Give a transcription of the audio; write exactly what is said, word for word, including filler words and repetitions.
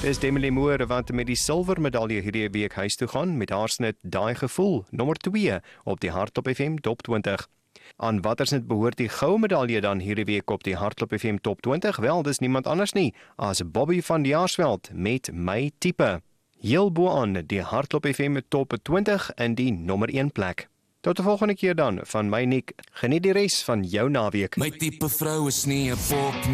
Dis Demi Moore wat met die silwer medalje hierdie week huis toe gaan met haar snit Daai Gevoel, nommer twee op die Hardloop F M Top twintig. Aan watter snit behoort die goue medalje dan hierdie week op die Hardloop F M Top twintig? Wel, dis niemand anders nie as Bobby van die Jaarsveld met My Tipe. Heel bo aan die Hardloop F M Top twintig in die nommer een plek. Tot die volgende keer dan, van my Nick. Geniet die res van jou naweek. My tipe vrou is nie 'n pop